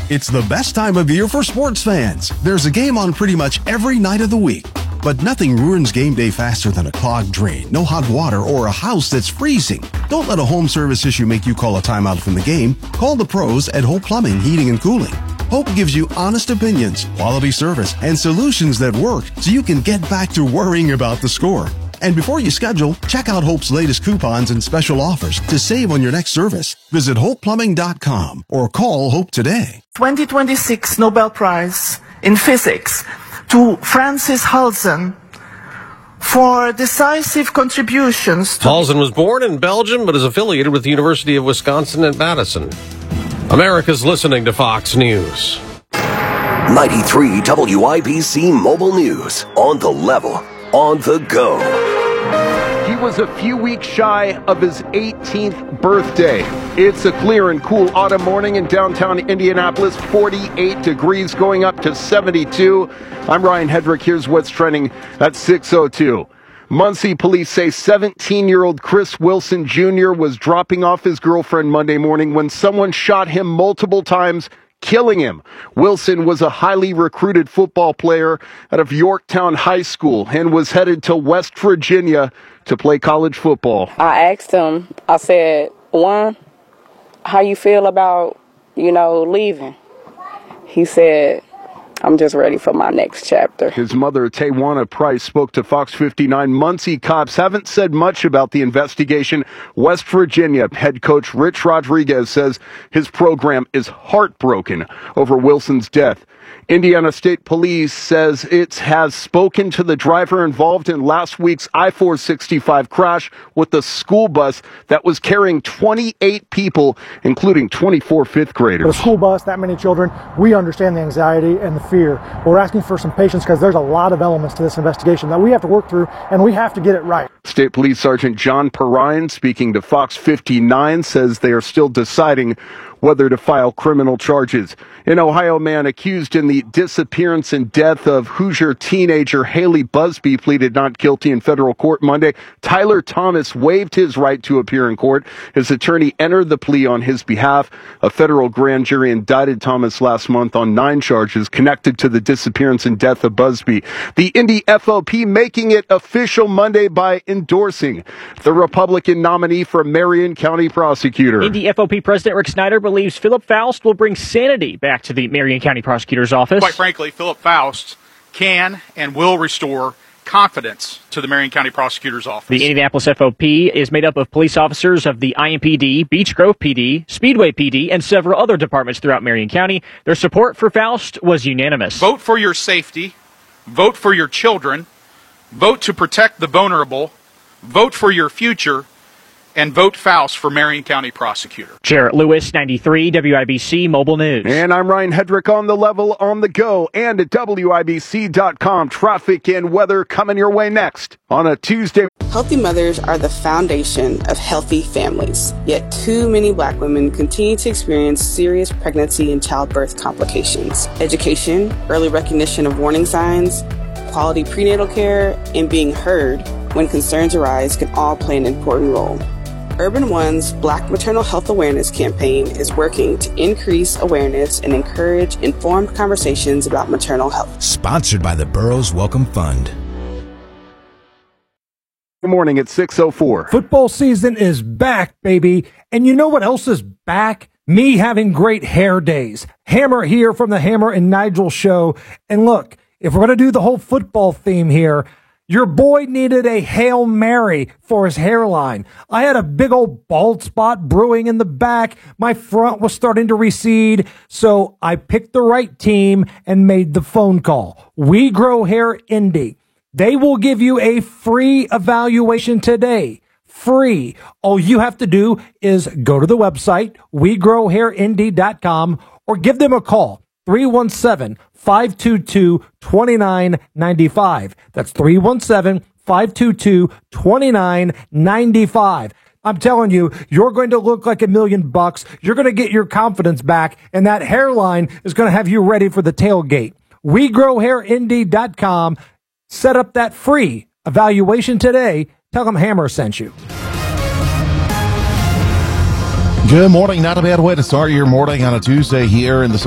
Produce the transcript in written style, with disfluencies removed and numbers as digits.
It's the best time of year for sports fans. There's a game on pretty much every night of the week. But nothing ruins game day faster than a clogged drain, no hot water, or a house that's freezing. Don't let a home service issue make you call a timeout from the game. Call the pros at Hope Plumbing, Heating, and Cooling. Hope gives you honest opinions, quality service, and solutions that work so you can get back to worrying about the score. And before you schedule, check out Hope's latest coupons and special offers to save on your next service. Visit HopePlumbing.com or call Hope today. 2026 Nobel Prize in Physics to Francis Halzen for decisive contributions. Halzen was born in Belgium but is affiliated with the University of Wisconsin at Madison. America's listening to Fox News. 93 WIBC Mobile News. On the level, on the go. He was a few weeks shy of his 18th birthday. It's a clear and cool autumn morning in downtown Indianapolis, 48 degrees going up to 72. I'm Ryan Hedrick. Here's what's trending at 6:02. Muncie police say 17-year-old Chris Wilson Jr. was dropping off his girlfriend Monday morning when someone shot him multiple times, killing him. Wilson was a highly recruited football player out of Yorktown High School and was headed to West Virginia to play college football. I asked him, I said, one, how you feel about, leaving? He said, I'm just ready for my next chapter. His mother, Tawana Price, spoke to Fox 59. Muncie cops haven't said much about the investigation. West Virginia head coach Rich Rodriguez says his program is heartbroken over Wilson's death. Indiana State Police says it has spoken to the driver involved in last week's I-465 crash with the school bus that was carrying 28 people, including 24 fifth graders. For a school bus, that many children, we understand the anxiety and the fear. We're asking for some patience because there's a lot of elements to this investigation that we have to work through, and we have to get it right. State Police Sergeant John Perrine, speaking to Fox 59, says they are still deciding whether to file criminal charges. An Ohio man accused in the disappearance and death of Hoosier teenager Haley Busby pleaded not guilty in federal court Monday. Tyler Thomas waived his right to appear in court. His attorney entered the plea on his behalf. A federal grand jury indicted Thomas last month on 9 charges connected to the disappearance and death of Busby. The Indy FOP making it official Monday by endorsing the Republican nominee for Marion County prosecutor. Indy FOP President Rick Snyder believes Philip Faust will bring sanity back to the Marion County Prosecutor's Office. Quite frankly, Philip Faust can and will restore confidence to the Marion County Prosecutor's Office. The Indianapolis FOP is made up of police officers of the IMPD, Beech Grove PD, Speedway PD, and several other departments throughout Marion County. Their support for Faust was unanimous. Vote for your safety. Vote for your children. Vote to protect the vulnerable. Vote for your future. And vote Faust for Marion County Prosecutor. Jarrett Lewis, 93 WIBC Mobile News. And I'm Ryan Hedrick on the level, on the go, and at WIBC.com. Traffic and weather coming your way next on a Tuesday. Healthy mothers are the foundation of healthy families. Yet too many Black women continue to experience serious pregnancy and childbirth complications. Education, early recognition of warning signs, quality prenatal care, and being heard when concerns arise can all play an important role. Urban One's Black Maternal Health Awareness campaign is working to increase awareness and encourage informed conversations about maternal health. Sponsored by the Burroughs Welcome Fund. Good morning at 6:04. Football season is back, baby. And you know what else is back? Me having great hair days. Hammer here from the Hammer and Nigel show. And look, if we're going to do the whole football theme here, your boy needed a Hail Mary for his hairline. I had a big old bald spot brewing in the back. My front was starting to recede. So I picked the right team and made the phone call. We Grow Hair Indy. They will give you a free evaluation today. Free. All you have to do is go to the website, wegrowhairindy.com, or give them a call, 317-522-2995. That's 317-522-2995. I'm telling you, you're going to look like $1 million. You're going to get your confidence back, and that hairline is going to have you ready for the tailgate. WeGrowHairIndy.com. Set up that free evaluation today. Tell them Hammer sent you. Good morning. Not a bad way to start your morning on a Tuesday here in the